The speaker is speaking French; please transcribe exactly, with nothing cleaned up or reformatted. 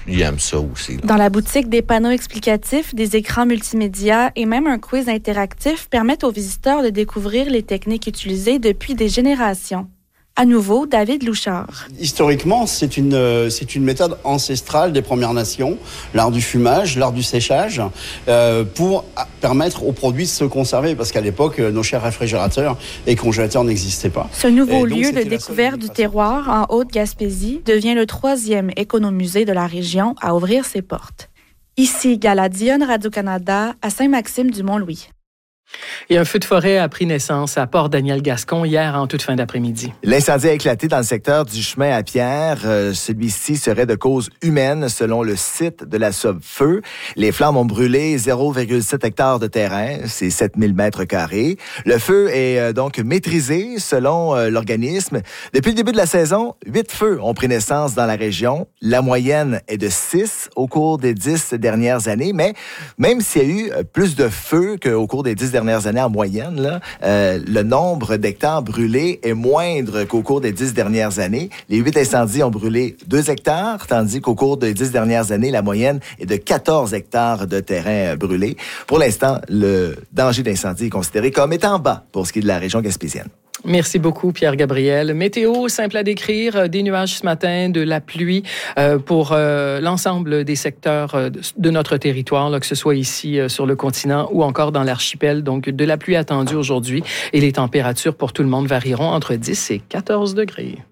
ils aiment ça aussi. Là. Dans la boutique, des panneaux explicatifs, des écrans multimédia et même un quiz interactif permettent aux visiteurs de découvrir les techniques utilisées depuis des générations. À nouveau, David Louchard. Historiquement, c'est une, euh, c'est une méthode ancestrale des Premières Nations, l'art du fumage, l'art du séchage, euh, pour permettre aux produits de se conserver, parce qu'à l'époque, nos chers réfrigérateurs et congélateurs n'existaient pas. Ce nouveau donc, lieu de découverte du terroir en Haute-Gaspésie devient le troisième économusée de la région à ouvrir ses portes. Ici, Gala Dionne, Radio-Canada, à Saint-Maxime-du-Mont-Louis. Et un feu de forêt a pris naissance à Port-Daniel-Gascon hier en toute fin d'après-midi. L'incendie a éclaté dans le secteur du chemin à Pierre. Euh, celui-ci serait de cause humaine selon le site de la Sob-Feu. Les flammes ont brûlé zéro virgule sept hectares de terrain, c'est sept mille mètres carrés. Le feu est euh, donc maîtrisé selon euh, l'organisme. Depuis le début de la saison, huit feux ont pris naissance dans la région. La moyenne est de six au cours des dix dernières années, mais même s'il y a eu plus de feux qu'au cours des dix dernières années en moyenne, là, euh, le nombre d'hectares brûlés est moindre qu'au cours des dix dernières années. Les huit incendies ont brûlé deux hectares, tandis qu'au cours des dix dernières années, la moyenne est de quatorze hectares de terrain brûlés. Pour l'instant, le danger d'incendie est considéré comme étant bas pour ce qui est de la région gaspésienne. Merci beaucoup, Pierre-Gabriel. Météo, simple à décrire, des nuages ce matin, de la pluie euh, pour euh, l'ensemble des secteurs euh, de notre territoire, là, que ce soit ici euh, sur le continent ou encore dans l'archipel. Donc, de la pluie attendue aujourd'hui et les températures pour tout le monde varieront entre dix et quatorze degrés.